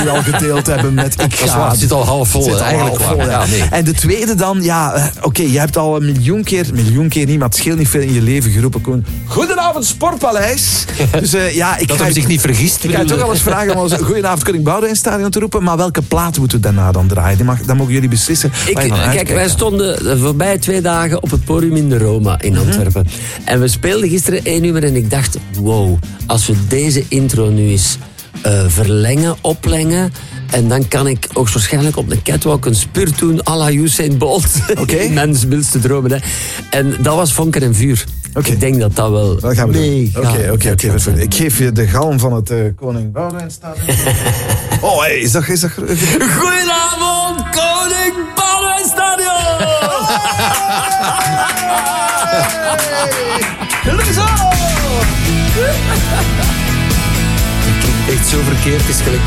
jullie al gedeeld hebben met ik ga. Het zit al half vol, eigenlijk half vol, ja. Nee. En de tweede dan, oké, je hebt al een miljoen keer niet, maar het scheelt niet veel in je leven geroepen. Koen. Goedenavond, Sportpaleis. Dus ik dat hij zich niet vergist. Ik ga je toch al eens vragen om goedenavond Koning Boudewijn Stadion te roepen, maar welke plaat moeten we daarna dan draaien? Dat mogen jullie beslissen. Kijk, wij stonden de voorbije 2 dagen op het podium in de Roma in Antwerpen. En we speelden gisteren 1 nummer en ik dacht, wow, als we deze intro nu eens verlengen, oplengen, en dan kan ik ook waarschijnlijk op de catwalk een spurt doen à la Usain Bolt. Okay. Mens wilste dromen. Hè. En dat was vonken en vuur. Okay. Ik denk dat wel... Dat gaan we mega. Oké. Ik geef je de galm van het Koning Boudewijn Stadion. Oh, hey, is dat... Goedenavond, Koning Boudewijn Stadion! Echt zo verkeerd is gelijk